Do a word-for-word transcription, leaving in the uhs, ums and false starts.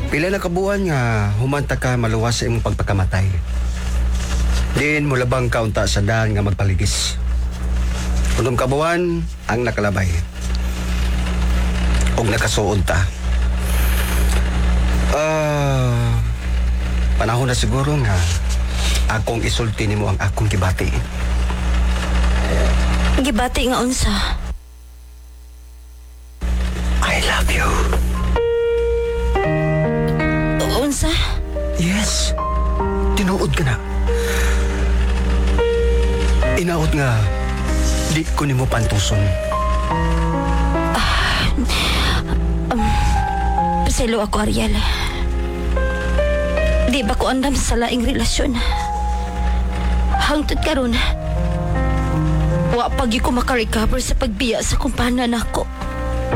Pila na kabuan nga humanta ka maluwas sa imong pagpakamatay. Din mulabang kaunta sa daan nga magpaligis. Unong kabuan ang nakalabay. Og nakasuon ta. Ah, panahon na siguro nga akong isulti nimo ang akong gibati. Gibati nga unsa? I love you. Unsa? Yes. Tinuod ka na. Inaot nga di ko nimo pantuson. Paselo ako, Ariel. Di ba ko andam sa laing relasyon? Hangtod karon, wa pagi ko makarecover sa pagbiya sa kumpanan ako.